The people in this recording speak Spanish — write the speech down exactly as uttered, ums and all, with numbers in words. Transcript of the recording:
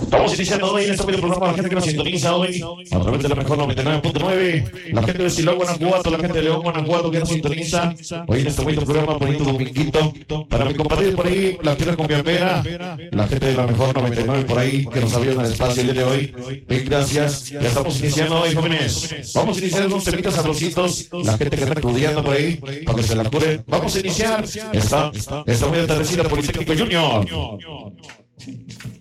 Estamos iniciando hoy en este medio programa, la gente que nos sintoniza hoy a través de la mejor noventa y nueve punto nueve, la gente de Silao, Guanajuato, la gente de León, Guanajuato que nos sintoniza hoy en este medio programa, bonito dominguito, para mi compadre por ahí, la tierra con Piapera, la gente de la mejor noventa y nueve por ahí que nos abrieron el espacio el día de hoy. Bien, gracias. Ya estamos iniciando hoy, jóvenes. Vamos a iniciar unos temitas sabrositos, la gente que está estudiando por ahí, para que se la cure. Vamos a iniciar esta, esta muy atardecida Politécnico Junior.